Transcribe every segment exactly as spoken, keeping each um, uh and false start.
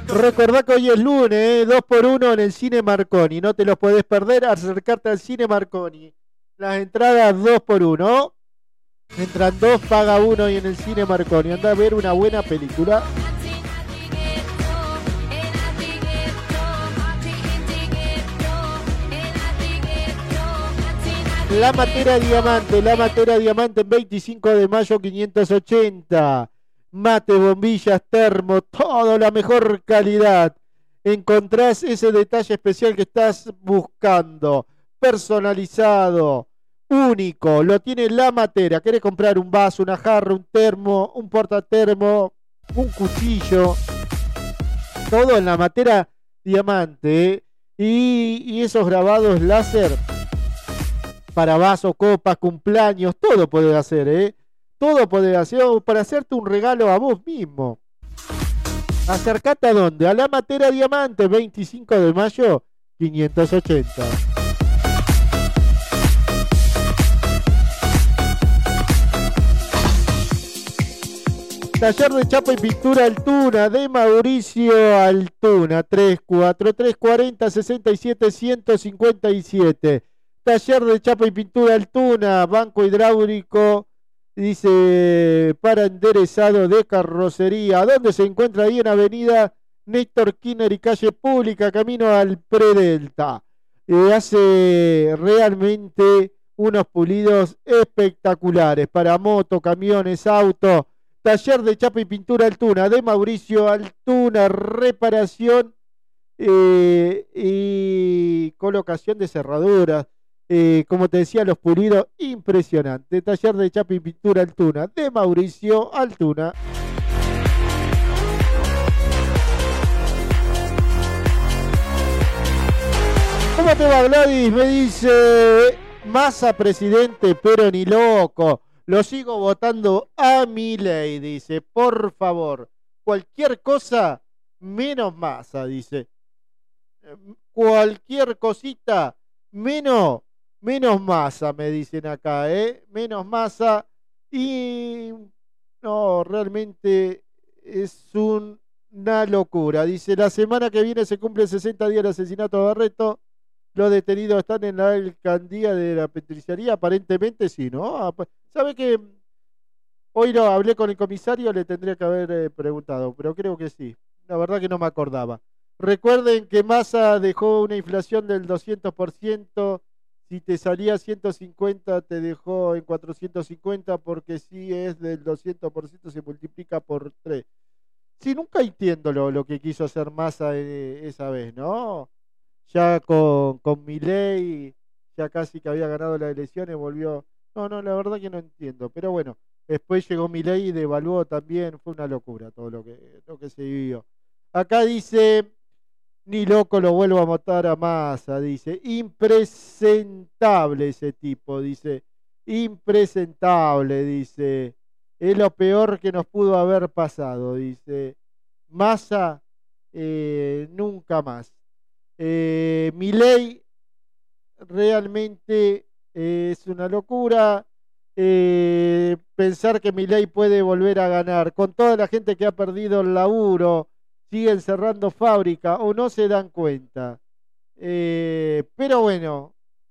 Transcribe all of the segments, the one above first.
Recordá que hoy es lunes, ¿eh? dos por uno en el Cine Marconi. No te los podés perder, acercarte al Cine Marconi. Las entradas dos por uno. Entran dos, paga uno y en el Cine Marconi. Anda a ver una buena película. La Matera Diamante, la Matera Diamante en veinticinco de mayo quinientos ochenta. Mate, bombillas, termo, todo la mejor calidad. Encontrás ese detalle especial que estás buscando. Personalizado, único, lo tiene La Matera. ¿Querés comprar un vaso, una jarra, un termo, un portatermo, un cuchillo? Todo en La Matera Diamante, ¿eh? y, y esos grabados láser para vasos, copas, cumpleaños, todo podés hacer, ¿eh? Todo podés hacer para hacerte un regalo a vos mismo. Acercate a dónde? A La Matera Diamante, veinticinco de mayo, quinientos ochenta. Taller de chapa y pintura Altuna, de Mauricio Altuna, tres cuatro tres cuarenta sesenta y siete ciento cincuenta y siete. Taller de chapa y pintura Altuna, banco hidráulico, dice, para enderezado de carrocería. ¿Dónde se encuentra? Ahí en avenida Néstor Kirchner y calle Pública, camino al Predelta. Eh, hace realmente unos pulidos espectaculares para moto, camiones, autos. Taller de chapa y pintura Altuna, de Mauricio Altuna, reparación eh, y colocación de cerraduras. Eh, como te decía, los pulidos impresionantes. Taller de chapa y pintura Altuna, de Mauricio Altuna. ¿Cómo te va, Gladys? Me dice Massa presidente, pero ni loco. Lo sigo votando a Milei, dice. Por favor, cualquier cosa menos Massa, dice. Cualquier cosita menos Menos Massa, me dicen acá, ¿eh? Menos Massa. Y no, realmente es un, una locura. Dice, la semana que viene se cumplen sesenta días del asesinato de Barreto. Los detenidos están en la alcaldía de la Penitenciaría. Aparentemente sí, ¿no? ¿Sabe que hoy no hablé con el comisario? Le tendría que haber eh, preguntado, pero creo que sí. La verdad que no me acordaba. Recuerden que Massa dejó una inflación del doscientos por ciento. Si te salía ciento cincuenta, te dejó en cuatrocientos cincuenta, porque si es del doscientos por ciento se multiplica por tres. Sí, nunca entiendo lo, lo que quiso hacer Massa eh, esa vez, ¿no? Ya con, con Milei, ya casi que había ganado las elecciones, volvió... No, no, la verdad que no entiendo. Pero bueno, después llegó Milei y devaluó también. Fue una locura todo lo que, lo que se vivió. Acá dice... Ni loco lo vuelvo a votar a Massa, dice. Impresentable ese tipo, dice. Impresentable, dice. Es lo peor que nos pudo haber pasado, dice. Massa, eh, nunca más. Eh, Milei realmente eh, es una locura. Eh, pensar que Milei puede volver a ganar con toda la gente que ha perdido el laburo. Siguen cerrando fábrica o no se dan cuenta. Eh, pero bueno,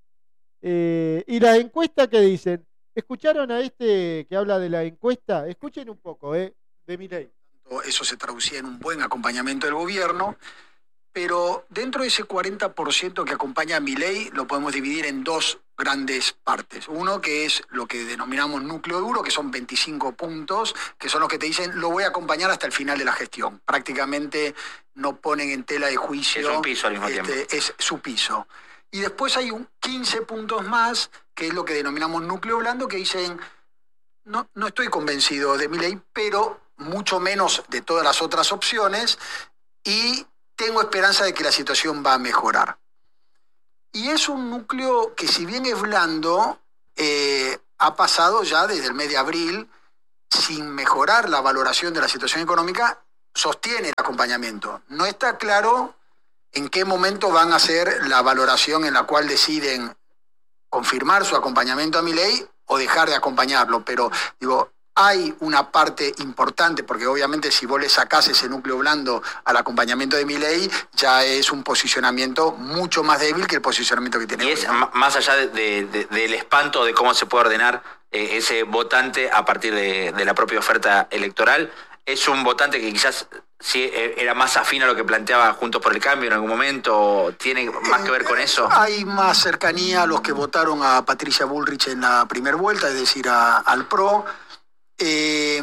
eh, y las encuestas que dicen, ¿escucharon a este que habla de la encuesta? Escuchen un poco, ¿eh? De Milei. Eso se traducía en un buen acompañamiento del gobierno, pero dentro de ese cuarenta por ciento que acompaña a Milei lo podemos dividir en dos grandes partes. Uno que es lo que denominamos núcleo duro, que son veinticinco puntos, que son los que te dicen lo voy a acompañar hasta el final de la gestión. Prácticamente no ponen en tela de juicio. Es un piso al mismo este, tiempo. Es su piso. Y después hay un quince puntos más, que es lo que denominamos núcleo blando, que dicen no, no estoy convencido de Milei, pero mucho menos de todas las otras opciones, y tengo esperanza de que la situación va a mejorar. Y es un núcleo que, si bien es blando, eh, ha pasado ya desde el mes de abril, sin mejorar la valoración de la situación económica, sostiene el acompañamiento. No está claro en qué momento van a hacer la valoración en la cual deciden confirmar su acompañamiento a Milei o dejar de acompañarlo, pero digo, Hay una parte importante, porque obviamente si vos le sacás ese núcleo blando al acompañamiento de Milei, ya es un posicionamiento mucho más débil que el posicionamiento que tiene y hoy, es ¿no? Más allá de, de, de, del espanto de cómo se puede ordenar eh, ese votante a partir de, de la propia oferta electoral, es un votante que quizás sí era más afín a lo que planteaba Juntos por el Cambio en algún momento. ¿Tiene más que ver con eso? Hay más cercanía a los que votaron a Patricia Bullrich en la primera vuelta, es decir, a, al P R O. Eh,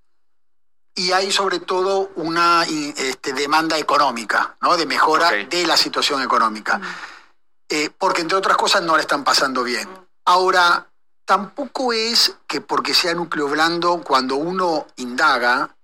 y hay sobre todo una este, demanda económica, ¿no? De mejora okay. de la situación económica. Eh, porque entre otras cosas no le están pasando bien. Ahora, tampoco es que porque sea núcleo blando, cuando uno indaga,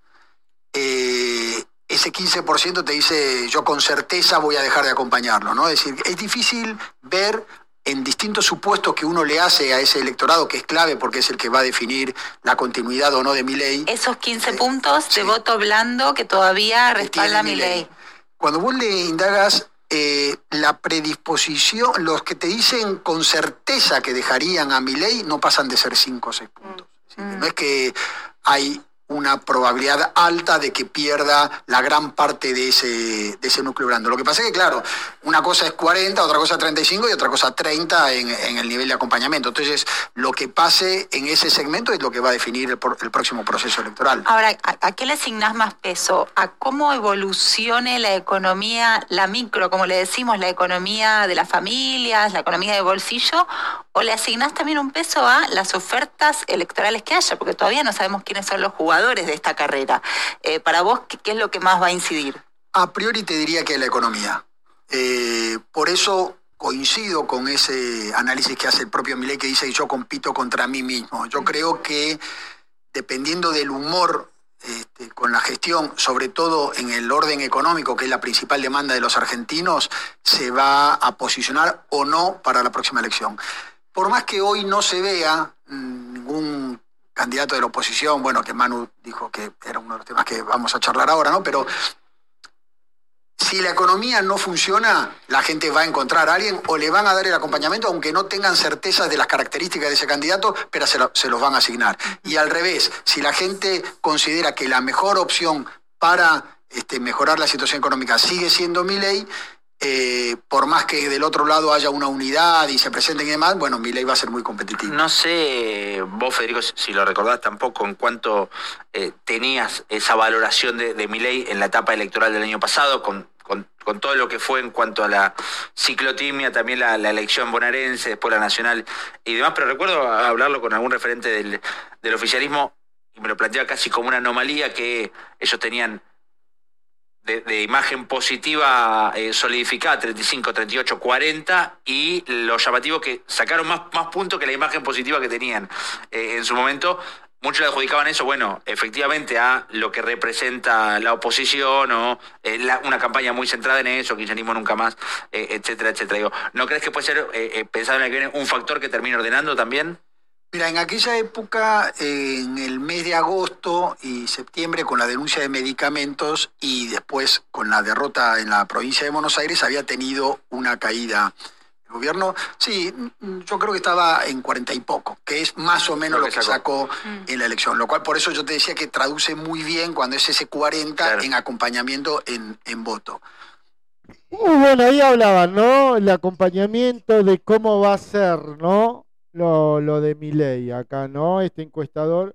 eh, ese quince por ciento te dice yo con certeza voy a dejar de acompañarlo, ¿no? Es decir, es difícil ver en distintos supuestos que uno le hace a ese electorado, que es clave porque es el que va a definir la continuidad o no de Milei. Esos quince eh, puntos de sí. voto blando que todavía respalda a Milei. Cuando vos le indagas eh, la predisposición, los que te dicen con certeza que dejarían a Milei no pasan de ser cinco o seis puntos. Mm. ¿Sí? No es que hay una probabilidad alta de que pierda la gran parte de ese, de ese núcleo blando. Lo que pasa es que, claro, una cosa es cuarenta, otra cosa treinta y cinco y otra cosa treinta en, en el nivel de acompañamiento. Entonces, lo que pase en ese segmento es lo que va a definir el, el próximo proceso electoral. Ahora, ¿a, ¿a qué le asignás más peso? ¿A cómo evolucione la economía, la micro, como le decimos, la economía de las familias, la economía de bolsillo? ¿O le asignás también un peso a las ofertas electorales que haya? Porque todavía no sabemos quiénes son los jugadores de esta carrera. Eh, para vos, ¿qué, ¿qué es lo que más va a incidir? A priori te diría que la economía. Eh, por eso coincido con ese análisis que hace el propio Milei, que dice que yo compito contra mí mismo. Yo creo que dependiendo del humor este, con la gestión, sobre todo en el orden económico, que es la principal demanda de los argentinos, se va a posicionar o no para la próxima elección. Por más que hoy no se vea mmm, ningún candidato de la oposición, bueno, que Manu dijo que era uno de los temas que vamos a charlar ahora, ¿no? Pero si la economía no funciona, la gente va a encontrar a alguien o le van a dar el acompañamiento, aunque no tengan certezas de las características de ese candidato, pero se, lo, se los van a asignar. Y al revés, si la gente considera que la mejor opción para este, mejorar la situación económica sigue siendo Milei, Eh, por más que del otro lado haya una unidad y se presenten y demás, bueno, Milei va a ser muy competitivo. No sé, vos, Federico, si lo recordás tampoco, en cuánto eh, tenías esa valoración de, de Milei en la etapa electoral del año pasado, con, con, con todo lo que fue en cuanto a la ciclotimia, también la, la elección bonaerense, después la nacional y demás, pero recuerdo hablarlo con algún referente del, del oficialismo y me lo planteaba casi como una anomalía que ellos tenían De, de imagen positiva eh, solidificada treinta y cinco, treinta y ocho, cuarenta y lo llamativo que sacaron más, más puntos que la imagen positiva que tenían eh, en su momento. Muchos le adjudicaban eso, bueno, efectivamente a lo que representa la oposición o eh, la, una campaña muy centrada en eso, kirchnerismo nunca más, eh, etcétera, etcétera. Digo, ¿no crees que puede ser, eh, eh, pensado en el que viene, un factor que termine ordenando también? Mira, en aquella época, eh, en el mes de agosto y septiembre, con la denuncia de medicamentos y después con la derrota en la provincia de Buenos Aires, había tenido una caída. El gobierno, sí, yo creo que estaba en cuarenta y poco, que es más o menos lo, lo que sacó, sacó en la elección. Lo cual, por eso yo te decía que traduce muy bien cuando es ese cuarenta claro. en acompañamiento en, en voto. Uh, bueno, ahí hablaban, ¿no? El acompañamiento de cómo va a ser, ¿no? Lo, lo de Milei acá, ¿no? Este encuestador.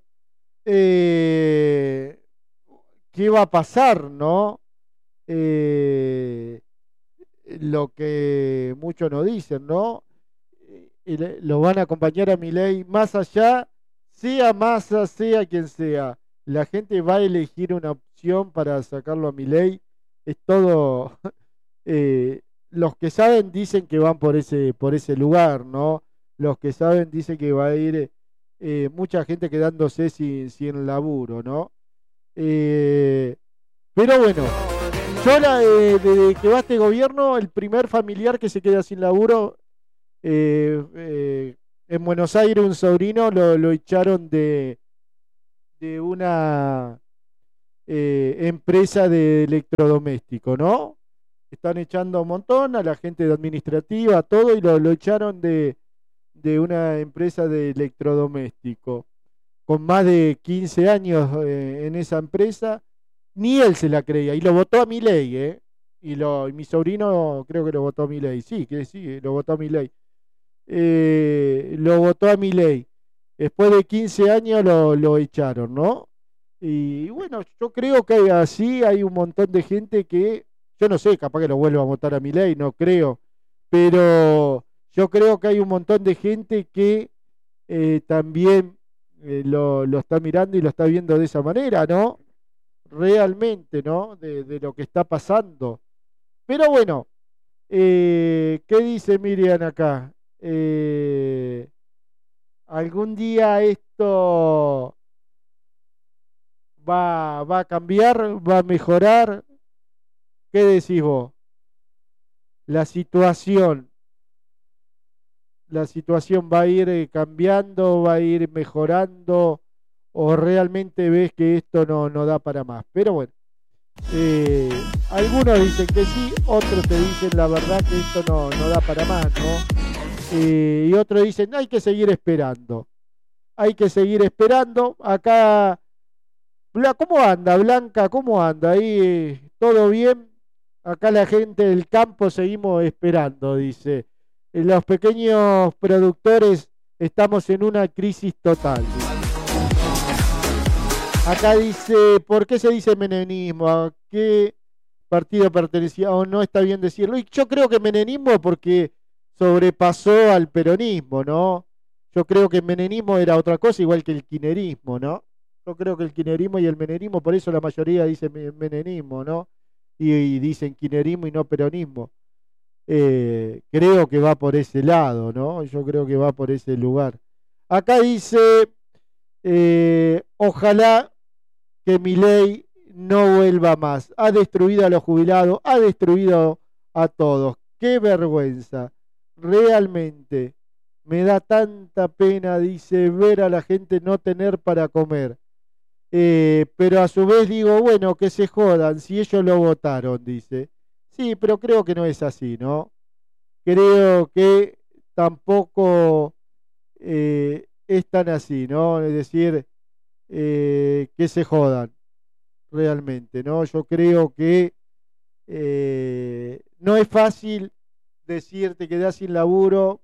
Eh, ¿Qué va a pasar, no? Eh, lo que muchos nos dicen, ¿no? Eh, lo van a acompañar a Milei más allá, sea Massa, sea quien sea. La gente va a elegir una opción para sacarlo a Milei. Es todo... Eh, los que saben dicen que van por ese, por ese lugar, ¿no? Los que saben dicen que va a ir eh, mucha gente quedándose sin, sin laburo, ¿no? Eh, pero bueno, yo la, eh, desde que va este gobierno, el primer familiar que se queda sin laburo, eh, eh, en Buenos Aires un sobrino lo, lo echaron de, de una eh, empresa de electrodoméstico, ¿no? Están echando un montón a la gente de administrativa, todo, y lo, lo echaron de, de una empresa de electrodoméstico. con más de quince años eh, en esa empresa, ni él se la creía, y lo votó a Milei, ¿eh? Y, lo, y mi sobrino creo que lo votó a Milei, sí, que sí, lo votó a Milei. Eh, lo votó a Milei. Después de quince años lo, lo echaron, ¿no? Y bueno, yo creo que así hay un montón de gente que, yo no sé, capaz que lo vuelva a votar a Milei, no creo, pero yo creo que hay un montón de gente que eh, también eh, lo, lo está mirando y lo está viendo de esa manera, ¿no? Realmente, ¿no? De, de lo que está pasando. Pero bueno, eh, ¿qué dice Miriam acá? Eh, ¿algún día esto va, va a cambiar, va a mejorar? ¿Qué decís vos? La situación, la situación va a ir eh, cambiando, va a ir mejorando, o realmente ves que esto no, no da para más. Pero bueno, eh, algunos dicen que sí, otros te dicen la verdad que esto no, no da para más, ¿no? Eh, y otros dicen hay que seguir esperando, hay que seguir esperando. Acá, ¿cómo anda Blanca? ¿Cómo anda? Ahí, ¿todo bien? Acá la gente del campo seguimos esperando, dice. Los pequeños productores estamos en una crisis total. Acá dice, ¿por qué se dice menemismo? ¿A qué partido pertenecía? O no está bien decirlo. Y yo creo que menemismo porque sobrepasó al peronismo, ¿no? Yo creo que el menemismo era otra cosa, igual que el kirchnerismo, ¿no? Yo creo que el kirchnerismo y el menemismo, por eso la mayoría dice menemismo, ¿no? Y, y dicen kirchnerismo y no peronismo. Eh, creo que va por ese lado, ¿no? Yo creo que va por ese lugar. Acá dice, eh, ojalá que Milei no vuelva más. Ha destruido a los jubilados, ha destruido a todos. ¡Qué vergüenza! Realmente me da tanta pena, dice, ver a la gente no tener para comer. Eh, pero a su vez digo, bueno, que se jodan, si ellos lo votaron, dice. Sí, pero creo que no es así, ¿no? Creo que tampoco eh, es tan así, ¿no? Es decir, eh, que se jodan, realmente, ¿no? Yo creo que eh, no es fácil decir te quedás sin laburo,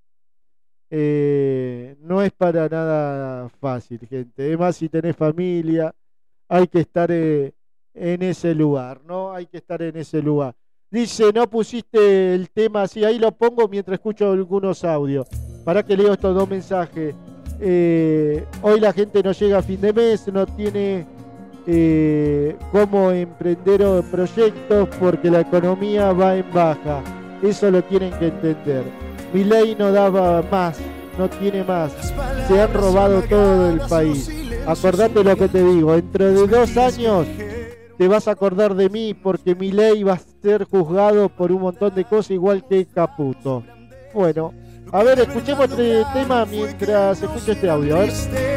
eh, no es para nada fácil, gente. Además, si tenés familia, hay que estar eh, en ese lugar, ¿no? Hay que estar en ese lugar. Dice, no pusiste el tema así, ahí lo pongo mientras escucho algunos audios. Para que leo estos dos mensajes. Eh, hoy la gente no llega a fin de mes, no tiene eh, cómo emprender proyectos porque la economía va en baja. Eso lo tienen que entender. Milei no daba más, no tiene más. Se han robado todo el país. Acordate lo que te digo, dentro de dos años te vas a acordar de mí porque Milei va a ser juzgado por un montón de cosas igual que Caputo. Bueno, a ver, escuchemos este tema mientras escucho este audio. A ver.